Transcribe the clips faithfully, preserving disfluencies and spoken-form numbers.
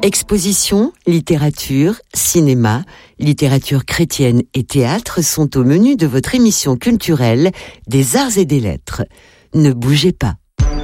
Expositions, littérature, cinéma, littérature chrétienne et théâtre sont au menu de votre émission culturelle des Arts et des Lettres. Ne bougez pas.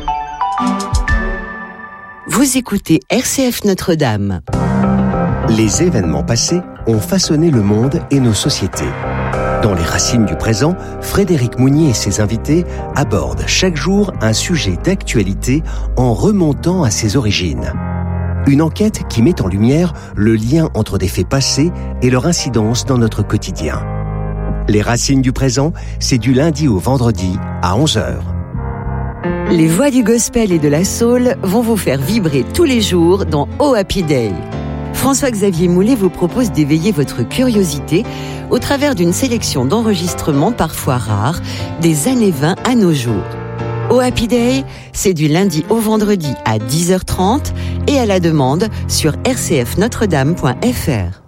Vous écoutez R C F Notre-Dame. Les événements passés ont façonné le monde et nos sociétés. Dans les racines du présent, Frédéric Mounier et ses invités abordent chaque jour un sujet d'actualité en remontant à ses origines. Une enquête qui met en lumière le lien entre des faits passés et leur incidence dans notre quotidien. Les racines du présent, c'est du lundi au vendredi à onze heures. Les voix du gospel et de la soul vont vous faire vibrer tous les jours dans Oh Happy Day. François-Xavier Moulet vous propose d'éveiller votre curiosité au travers d'une sélection d'enregistrements parfois rares des années vingt à nos jours. Oh Happy Day, c'est du lundi au vendredi à dix heures trente et à la demande sur r c f notre dame point f r.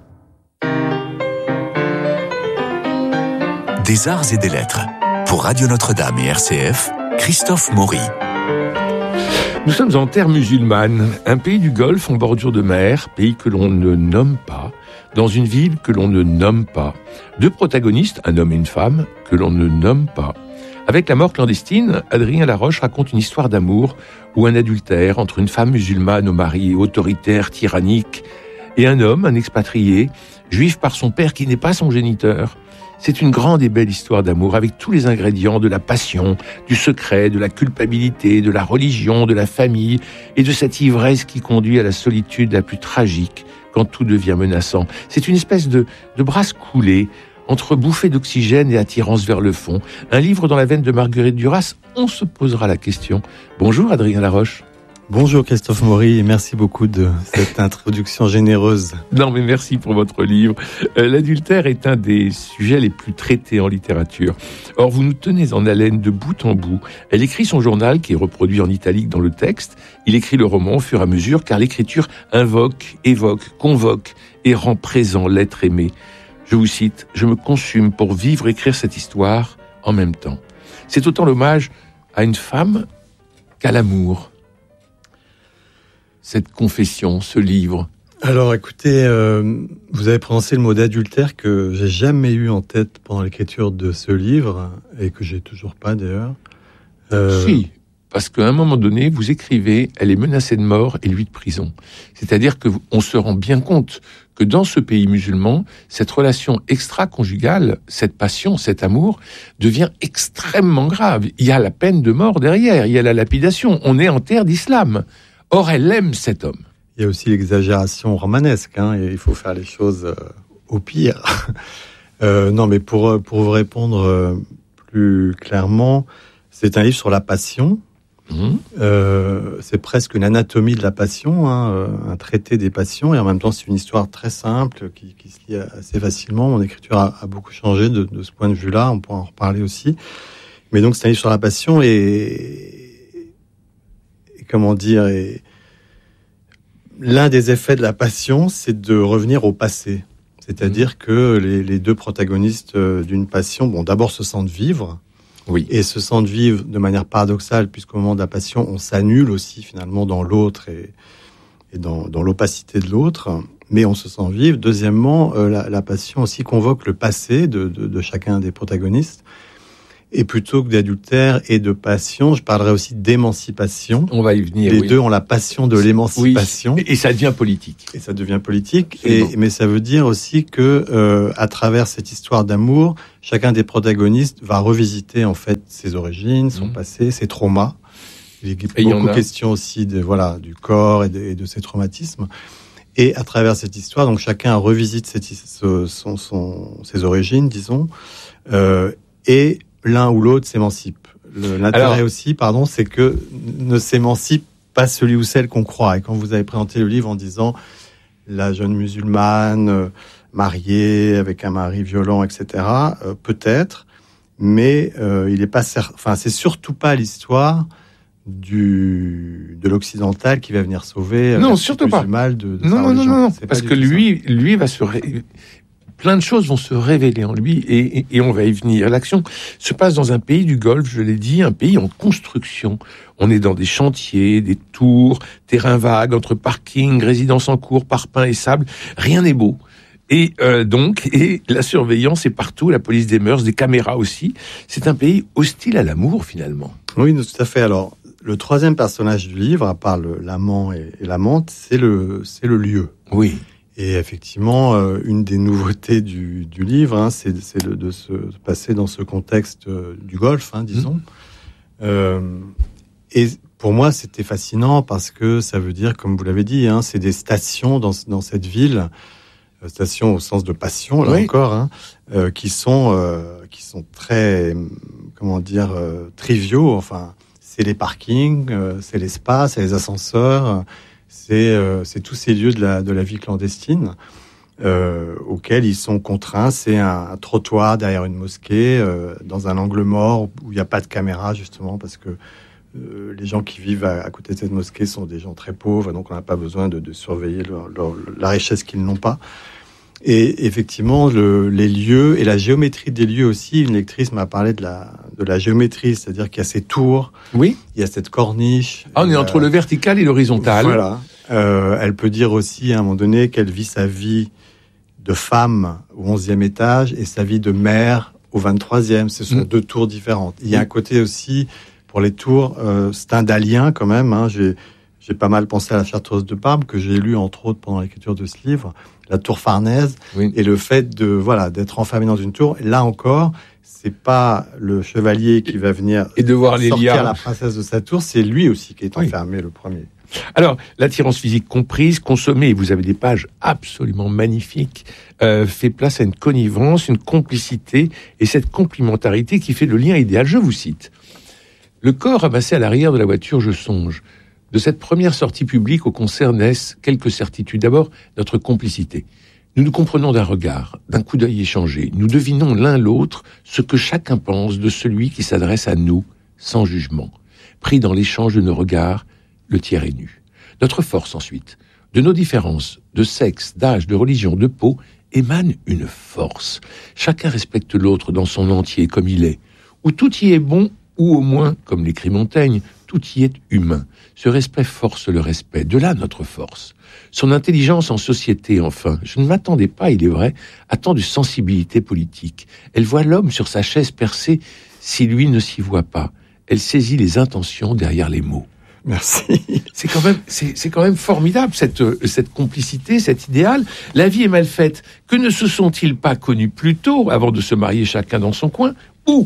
Des Arts et des Lettres. Pour Radio Notre-Dame et R C F, Christophe Maury. Nous sommes en terre musulmane, un pays du Golfe en bordure de mer, pays que l'on ne nomme pas, dans une ville que l'on ne nomme pas. Deux protagonistes, un homme et une femme, que l'on ne nomme pas. Avec La mort clandestine, Adrien Laroche raconte une histoire d'amour ou un adultère entre une femme musulmane au mari autoritaire, tyrannique, et un homme, un expatrié, juif par son père qui n'est pas son géniteur. C'est une grande et belle histoire d'amour avec tous les ingrédients de la passion, du secret, de la culpabilité, de la religion, de la famille et de cette ivresse qui conduit à la solitude la plus tragique quand tout devient menaçant. C'est une espèce de, de brasse coulée entre bouffée d'oxygène et attirance vers le fond. Un livre dans la veine de Marguerite Duras, on se posera la question. Bonjour Adrien Laroche. Bonjour Christophe Maury et merci beaucoup de cette introduction généreuse. Non mais merci pour votre livre. Euh, l'adultère est un des sujets les plus traités en littérature. Or vous nous tenez en haleine de bout en bout. Elle écrit son journal qui est reproduit en italique dans le texte. Il écrit le roman au fur et à mesure car l'écriture invoque, évoque, convoque et rend présent l'être aimé. Je vous cite, « Je me consume pour vivre et écrire cette histoire en même temps. » C'est autant l'hommage à une femme qu'à l'amour. Cette confession, ce livre. Alors écoutez, euh, vous avez prononcé le mot d'adultère que j'ai jamais eu en tête pendant l'écriture de ce livre, et que j'ai toujours pas d'ailleurs. Euh... Si, parce qu'à un moment donné, vous écrivez « Elle est menacée de mort et lui de prison ». C'est-à-dire qu'on se rend bien compte que dans ce pays musulman, cette relation extra-conjugale, cette passion, cet amour, devient extrêmement grave. Il y a la peine de mort derrière, il y a la lapidation. On est en terre d'islam. Or, elle aime cet homme. Il y a aussi l'exagération romanesque, hein, et il faut faire les choses euh, au pire. euh, non, mais pour, pour vous répondre euh, plus clairement, c'est un livre sur la passion. Mmh. Euh, c'est presque une anatomie de la passion, hein, un traité des passions, et en même temps, c'est une histoire très simple qui, qui se lit assez facilement. Mon écriture a, a beaucoup changé de, de ce point de vue-là, on pourra en reparler aussi. Mais donc, c'est un livre sur la passion, et... comment dire, et l'un des effets de la passion, c'est de revenir au passé. C'est-à-dire mmh. que les, les deux protagonistes d'une passion, bon, d'abord se sentent vivre, oui. et se sentent vivre de manière paradoxale, puisqu'au moment de la passion, on s'annule aussi finalement dans l'autre et, et dans, dans l'opacité de l'autre, mais on se sent vivre. Deuxièmement, euh, la, la passion aussi convoque le passé de, de, de chacun des protagonistes. Et plutôt que d'adultère et de passion, je parlerai aussi d'émancipation. On va y venir. Les oui. deux ont la passion de l'émancipation. Oui. Et ça devient politique. Et ça devient politique. Et, mais ça veut dire aussi que, euh, à travers cette histoire d'amour, chacun des protagonistes va revisiter en fait ses origines, son mmh. passé, ses traumas. Il y a beaucoup de questions aussi de voilà du corps et de, et de ses traumatismes. Et à travers cette histoire, donc chacun revisite cette, son, son, son, ses origines, disons, euh, et l'un ou l'autre s'émancipe. Le, l'intérêt Alors, aussi, pardon, c'est que ne s'émancipe pas celui ou celle qu'on croit. Et quand vous avez présenté le livre en disant la jeune musulmane euh, mariée avec un mari violent, et cetera, euh, peut-être, mais euh, il est pas certain. Enfin, c'est surtout pas l'histoire du de l'occidental qui va venir sauver. Non, surtout pas. Musulmane de, de non, sa non, religion. non, non, c'est parce que lui, ça. lui va se ré... plein de choses vont se révéler en lui et, et, et on va y venir. L'action se passe dans un pays du Golfe, je l'ai dit, un pays en construction. On est dans des chantiers, des tours, terrains vagues, entre parking, résidences en cours, parpaings et sable. Rien n'est beau. Et euh, donc, et la surveillance est partout, la police des mœurs, des caméras aussi. C'est un pays hostile à l'amour, finalement. Oui, tout à fait. Alors, le troisième personnage du livre, à part le, l'amant et, et l'amante, c'est le, c'est le lieu. Oui. Et effectivement, euh, une des nouveautés du, du livre, hein, c'est, c'est le, de se passer dans ce contexte euh, du Golfe, hein, disons. Mmh. Euh, et pour moi, c'était fascinant parce que ça veut dire, comme vous l'avez dit, hein, c'est des stations dans, dans cette ville, euh, stations au sens de passion, là oui. encore, hein, euh, qui sont euh, qui sont très, comment dire, euh, triviaux. Enfin, c'est les parkings, euh, c'est l'espace, c'est les ascenseurs. C'est, euh, c'est tous ces lieux de la, de la vie clandestine euh, auxquels ils sont contraints. C'est un, un trottoir derrière une mosquée, euh, dans un angle mort où il n'y a pas de caméra, justement, parce que euh, les gens qui vivent à, à côté de cette mosquée sont des gens très pauvres, donc on n'a pas besoin de, de surveiller leur, leur, la richesse qu'ils n'ont pas. Et effectivement, le, les lieux et la géométrie des lieux aussi, une lectrice m'a parlé de la, de la géométrie, c'est-à-dire qu'il y a ces tours, oui. il y a cette corniche. Ah, on est euh, entre le vertical et l'horizontal. Voilà. Euh, elle peut dire aussi, à un moment donné, qu'elle vit sa vie de femme au onzième étage et sa vie de mère au vingt-troisième. Ce sont mmh. deux tours différentes. Il y a un côté aussi, pour les tours, euh, stendhalien quand même. Hein. J'ai, j'ai pas mal pensé à la Chartreuse de Parme, que j'ai lu entre autres pendant l'écriture de ce livre, la tour Farnèse, oui. et le fait de voilà d'être enfermé dans une tour. Et là encore, c'est pas le chevalier qui va venir et de voir sortir Lélia. la princesse de sa tour, c'est lui aussi qui est enfermé, oui. le premier. Alors, l'attirance physique comprise, consommée, et vous avez des pages absolument magnifiques, euh, fait place à une connivence, une complicité, et cette complémentarité qui fait le lien idéal. Je vous cite. « Le corps amassé à l'arrière de la voiture, je songe. De cette première sortie publique au concert naissent quelques certitudes. D'abord, notre complicité. Nous nous comprenons d'un regard, d'un coup d'œil échangé. Nous devinons l'un l'autre ce que chacun pense de celui qui s'adresse à nous, sans jugement. Pris dans l'échange de nos regards, le tiers est nu. Notre force, ensuite, de nos différences, de sexe, d'âge, de religion, de peau, émane une force. Chacun respecte l'autre dans son entier, comme il est. Où tout y est bon, ou au moins, comme l'écrit Montaigne, tout y est humain. Ce respect force le respect. De là, notre force. Son intelligence en société, enfin. Je ne m'attendais pas, il est vrai, à tant de sensibilité politique. Elle voit l'homme sur sa chaise percée, si lui ne s'y voit pas. Elle saisit les intentions derrière les mots. Merci. C'est quand même, c'est, c'est quand même formidable, cette, cette complicité, cet idéal. La vie est mal faite. Que ne se sont-ils pas connus plus tôt, avant de se marier chacun dans son coin? Ou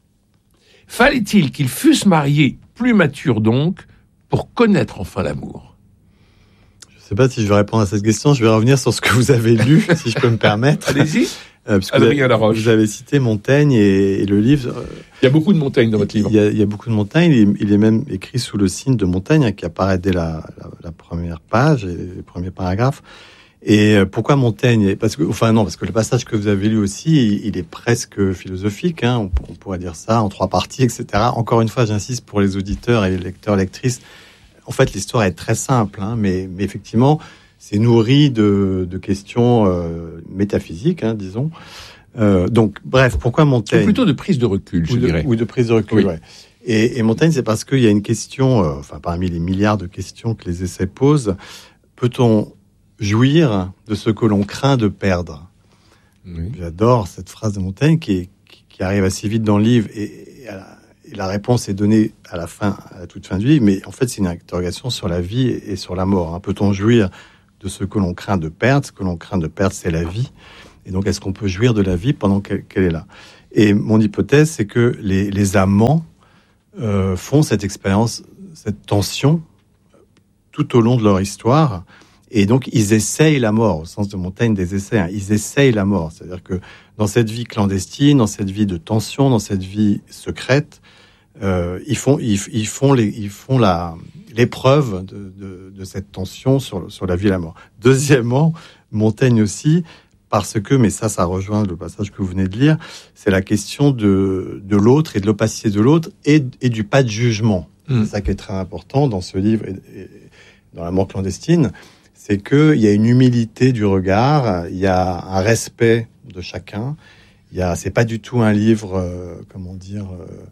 fallait-il qu'ils fussent mariés, plus matures donc, pour connaître enfin l'amour? Je ne sais pas si je vais répondre à cette question. Je vais revenir sur ce que vous avez lu, si je peux me permettre. Allez-y. Euh, parce que vous, avez, vous avez cité Montaigne et, et le livre. Euh, il y a beaucoup de Montaigne dans votre livre. Il y a, il y a beaucoup de Montaigne. Il est, il est même écrit sous le signe de Montaigne, hein, qui apparaît dès la, la, la première page et les premiers paragraphes. Et euh, pourquoi Montaigne? Parce que, enfin non, parce que le passage que vous avez lu aussi, il, il est presque philosophique. Hein, on, on pourrait dire ça en trois parties, et cetera. Encore une fois, j'insiste pour les auditeurs et les lecteurs, lectrices. En fait, l'histoire est très simple, hein, mais, mais effectivement. C'est nourri de, de questions euh, métaphysiques, hein, disons. Euh, donc, bref, pourquoi Montaigne? Ou plutôt de prise de recul, je ou de, dirais. Ou de prise de recul, oui. ouais. Et, et Montaigne, c'est parce qu'il y a une question, euh, enfin, parmi les milliards de questions que les essais posent, peut-on jouir de ce que l'on craint de perdre? Oui. J'adore cette phrase de Montaigne qui, est, qui, qui arrive assez vite dans le livre, et, et, à la, et la réponse est donnée à la fin, à la toute fin du livre, mais en fait, c'est une interrogation sur la vie et, et sur la mort. Hein. Peut-on jouir de ce que l'on craint de perdre? Ce que l'on craint de perdre, c'est la vie. Et donc, est-ce qu'on peut jouir de la vie pendant qu'elle, qu'elle est là? Et mon hypothèse, c'est que les, les amants euh, font cette expérience, cette tension, tout au long de leur histoire. Et donc, ils essayent la mort, au sens de Montaigne des essais. Hein. Ils essayent la mort. C'est-à-dire que dans cette vie clandestine, dans cette vie de tension, dans cette vie secrète, euh, ils font, ils, ils font, les, ils font la... l'épreuve de, de, de cette tension sur, sur la vie et la mort. Deuxièmement, Montaigne aussi, parce que, mais ça, ça rejoint le passage que vous venez de lire, c'est la question de, de l'autre et de l'opacité de l'autre et, et du pas de jugement. Mmh. C'est ça qui est très important dans ce livre et, et dans La mort clandestine, c'est qu'il y a une humilité du regard, il y a un respect de chacun. Il y a, c'est pas du tout un livre, euh, comment dire.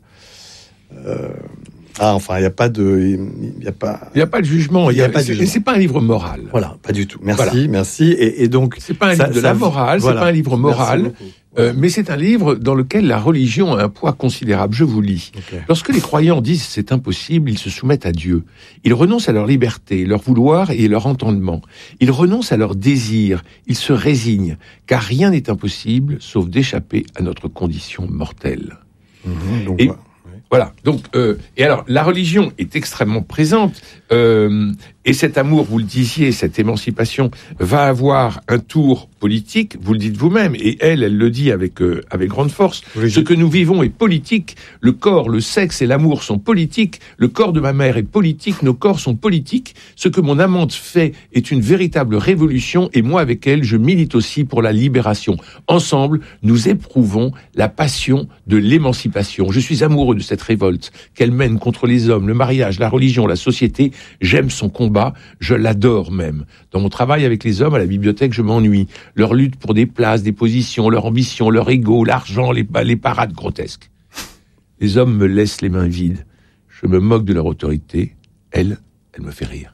Euh, euh, ah, enfin, il y a pas de, il y a pas. Il y a pas de jugement. Il y a, y a pas de c'est, jugement. c'est pas un livre moral. Voilà, pas du tout. Merci, voilà. merci. Et, et donc, c'est pas un ça, livre de ça, la morale, voilà. c'est pas un livre moral. Euh, mais c'est un livre dans lequel la religion a un poids considérable. Je vous lis. Okay. Lorsque les croyants disent c'est impossible, ils se soumettent à Dieu. Ils renoncent à leur liberté, leur vouloir et leur entendement. Ils renoncent à leur désir. Ils se résignent, car rien n'est impossible sauf d'échapper à notre condition mortelle. Mmh, donc, et, ouais. Voilà. Donc, euh, et alors, la religion est extrêmement présente, euh, et cet amour, vous le disiez, cette émancipation va avoir un tour politique. Vous le dites vous-même, et elle, elle le dit avec euh, avec grande force. Oui, Ce que nous vivons est politique. Le corps, le sexe et l'amour sont politiques. Le corps de ma mère est politique. Nos corps sont politiques. Ce que mon amante fait est une véritable révolution, et moi, avec elle, je milite aussi pour la libération. Ensemble, nous éprouvons la passion de l'émancipation. Je suis amoureux de cette révolte qu'elle mène contre les hommes, le mariage, la religion, la société. J'aime son combat, je l'adore même. Dans mon travail avec les hommes à la bibliothèque, je m'ennuie. Leur lutte pour des places, des positions, leur ambition, leur ego, l'argent, les, les parades grotesques. Les hommes me laissent les mains vides. Je me moque de leur autorité. Elle, elle me fait rire.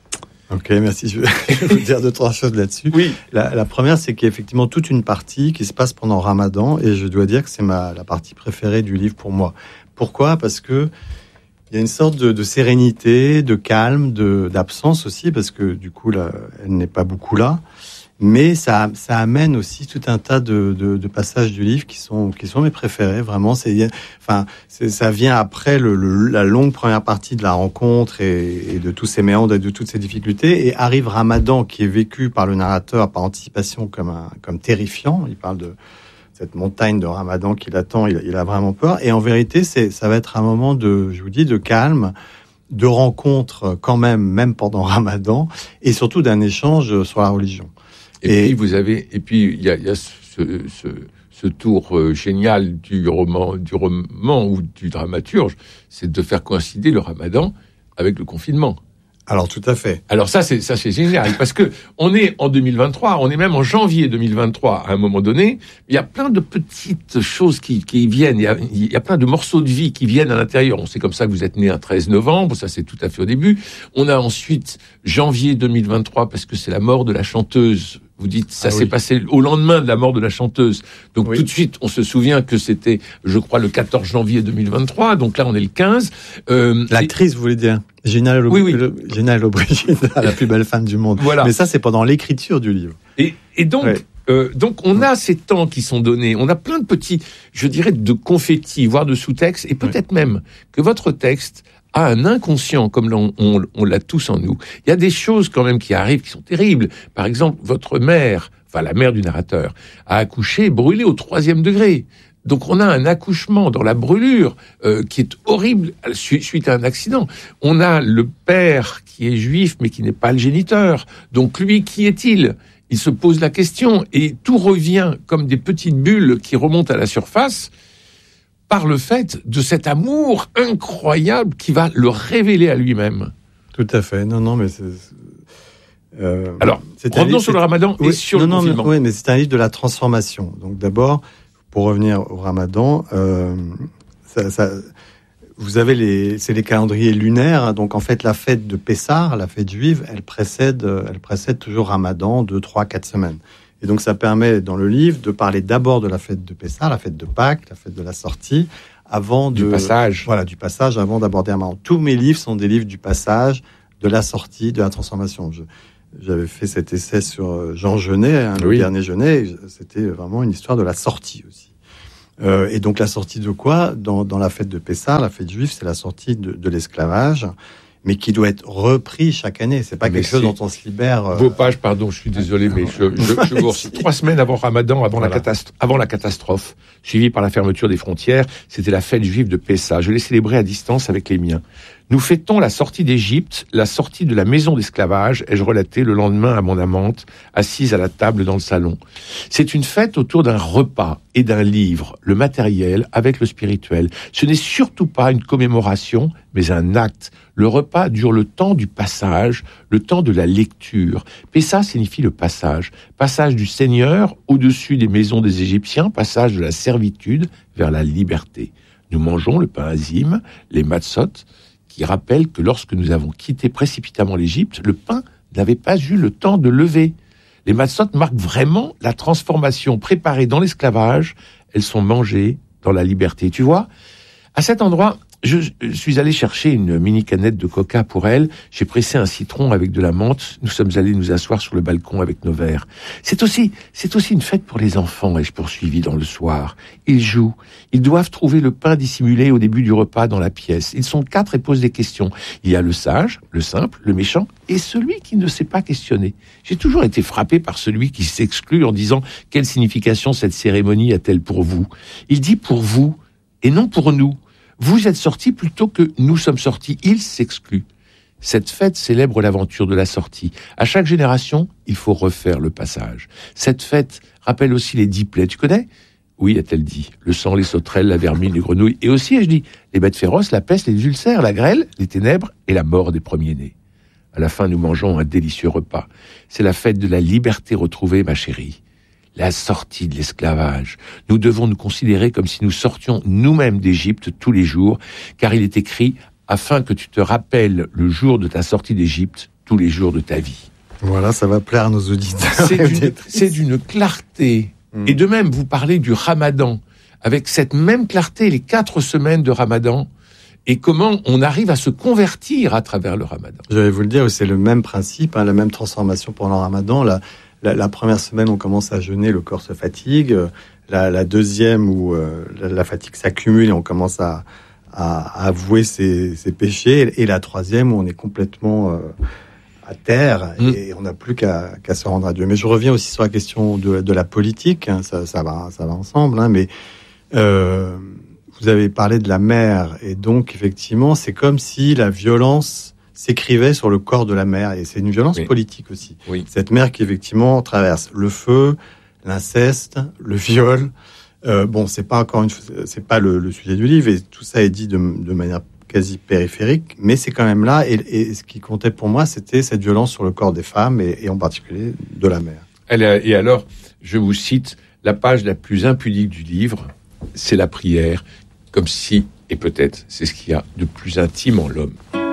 Ok, merci. Je vais vous dire deux, trois choses là-dessus. Oui. La, la première, c'est qu'il y a effectivement toute une partie qui se passe pendant Ramadan, et je dois dire que c'est ma, la partie préférée du livre pour moi. Pourquoi ? Parce que il y a une sorte de, de sérénité, de calme, de, d'absence aussi, parce que du coup, là, elle n'est pas beaucoup là. Mais ça, ça amène aussi tout un tas de, de, de passages du livre qui sont, qui sont mes préférés. Vraiment, c'est, enfin, c'est, ça vient après le, le, la longue première partie de la rencontre et, et de tous ces méandres et de toutes ces difficultés. Et arrive Ramadan, qui est vécu par le narrateur par anticipation comme un, comme terrifiant. Il parle de cette montagne de Ramadan qui l'attend. Il, il a vraiment peur. Et en vérité, c'est, ça va être un moment de, je vous dis, de calme, de rencontre quand même, même pendant Ramadan, et surtout d'un échange sur la religion. Et, et puis vous avez, et puis il y a, y a ce, ce, ce tour euh, génial du roman, du roman ou du dramaturge, c'est de faire coïncider le Ramadan avec le confinement. Alors tout à fait. Alors ça c'est ça c'est génial parce que on est en deux mille vingt-trois, on est même en janvier deux mille vingt-trois à un moment donné. Il y a plein de petites choses qui qui viennent. Il y a, il y a plein de morceaux de vie qui viennent à l'intérieur. On sait comme ça que vous êtes né un treize novembre, ça c'est tout à fait au début. On a ensuite janvier deux mille vingt-trois parce que c'est la mort de la chanteuse. Vous dites, ça ah s'est oui. passé au lendemain de la mort de la chanteuse. Donc oui. tout de suite, on se souvient que c'était, je crois, le quatorze janvier deux mille vingt-trois. Donc là, on est le quinze. Euh, L'actrice, et... vous voulez dire Gina Lollobrigida, oui, oui. Gina Lollobrigida, la plus belle femme du monde. Voilà. Mais ça, c'est pendant l'écriture du livre. Et, et donc... Ouais. Euh, donc on a ces temps qui sont donnés, on a plein de petits, je dirais, de confettis, voire de sous-textes, et peut-être ouais. même que votre texte a un inconscient, comme on, on, on l'a tous en nous. Il y a des choses quand même qui arrivent, qui sont terribles. Par exemple, votre mère, enfin la mère du narrateur, a accouché brûlée au troisième degré. Donc on a un accouchement dans la brûlure euh, qui est horrible suite à un accident. On a le père qui est juif mais qui n'est pas le géniteur. Donc lui, qui est-il ? Il se pose la question et tout revient comme des petites bulles qui remontent à la surface par le fait de cet amour incroyable qui va le révéler à lui-même. Tout à fait. Non, non, mais c'est... Euh, Alors, c'est revenons livre, sur le Ramadan oui, et sur non, le non, confinement. Oui, mais c'est un livre de la transformation. Donc d'abord, pour revenir au Ramadan, euh, ça, ça, vous avez les, c'est les calendriers lunaires. Donc en fait, la fête de Pessah, la fête juive, elle précède, elle précède toujours Ramadan, deux, trois, quatre semaines. Et donc ça permet dans le livre de parler d'abord de la fête de Pessah, la fête de Pâques, la fête de la sortie, avant de, du passage. Voilà, du passage avant d'aborder Ramadan. Tous mes livres sont des livres du passage, de la sortie, de la transformation. Je, J'avais fait cet essai sur Jean Genet, hein, oui. le dernier Genet. C'était vraiment une histoire de la sortie aussi. Euh, et donc la sortie de quoi ? dans, dans la fête de Pessah, la fête juive, c'est la sortie de, de l'esclavage, mais qui doit être repris chaque année. C'est pas mais quelque chose dont on se libère. Euh... Vos pages, pardon, je suis désolé, mais je, je, je vous reçois trois semaines avant Ramadan, avant, voilà. la catastro- avant la catastrophe, suivie par la fermeture des frontières. C'était la fête juive de Pessah. Je l'ai célébrée à distance avec les miens. Nous fêtons la sortie d'Égypte, la sortie de la maison d'esclavage, ai-je relaté le lendemain à mon amante, assise à la table dans le salon. C'est une fête autour d'un repas et d'un livre, le matériel avec le spirituel. Ce n'est surtout pas une commémoration, mais un acte. Le repas dure le temps du passage, le temps de la lecture. Pessa signifie le passage. Passage du Seigneur au-dessus des maisons des Égyptiens, passage de la servitude vers la liberté. Nous mangeons le pain azim, les matzot, qui rappelle que lorsque nous avons quitté précipitamment l'Égypte, le pain n'avait pas eu le temps de lever. Les matzot marquent vraiment la transformation préparée dans l'esclavage. Elles sont mangées dans la liberté. Tu vois, à cet endroit, je suis allé chercher une mini canette de coca pour elle. J'ai pressé un citron avec de la menthe. Nous sommes allés nous asseoir sur le balcon avec nos verres. C'est aussi, c'est aussi une fête pour les enfants, ai-je poursuivi dans le soir. Ils jouent. Ils doivent trouver le pain dissimulé au début du repas dans la pièce. Ils sont quatre et posent des questions. Il y a le sage, le simple, le méchant et celui qui ne sait pas questionner. J'ai toujours été frappé par celui qui s'exclut en disant « Quelle signification cette cérémonie a-t-elle pour vous ?» Il dit « pour vous » et non pour nous. Vous êtes sortis plutôt que nous sommes sortis. Il s'exclut. Cette fête célèbre l'aventure de la sortie. À chaque génération, il faut refaire le passage. Cette fête rappelle aussi les dix plaies. Tu connais ? Oui, a-t-elle dit. Le sang, les sauterelles, la vermine, les grenouilles. Et aussi, ai-je dit, les bêtes féroces, la peste, les ulcères, la grêle, les ténèbres et la mort des premiers-nés. À la fin, nous mangeons un délicieux repas. C'est la fête de la liberté retrouvée, ma chérie. La sortie de l'esclavage. Nous devons nous considérer comme si nous sortions nous-mêmes d'Égypte tous les jours, car il est écrit « afin que tu te rappelles le jour de ta sortie d'Égypte tous les jours de ta vie ». Voilà, ça va plaire à nos auditeurs. C'est d'une, c'est d'une clarté. Mmh. Et de même, vous parlez du Ramadan, avec cette même clarté, les quatre semaines de Ramadan, et comment on arrive à se convertir à travers le Ramadan. Je vais vous le dire, c'est le même principe, hein, la même transformation pendant le Ramadan. La, la, la première semaine, on commence à jeûner, le corps se fatigue. La, la deuxième, où euh, la, la fatigue s'accumule et on commence à, à, à avouer ses, ses péchés. Et la troisième, où on est complètement euh, à terre et mmh. on n'a plus qu'à, qu'à se rendre à Dieu. Mais je reviens aussi sur la question de, de la politique. Hein, ça, ça va, ça va ensemble. Hein, mais euh, vous avez parlé de la mer, et donc effectivement, c'est comme si la violence s'écrivait sur le corps de la mer, et c'est une violence oui. politique aussi. Oui. Cette mer qui effectivement traverse le feu, l'inceste, le viol. Euh, bon, c'est pas encore une, c'est pas le, le sujet du livre, et tout ça est dit de, de manière quasi périphérique, mais c'est quand même là. Et, et ce qui comptait pour moi, c'était cette violence sur le corps des femmes, et, et en particulier de la mer. Et alors, je vous cite la page la plus impudique du livre, c'est la prière. Comme si, et peut-être, c'est ce qu'il y a de plus intime en l'homme.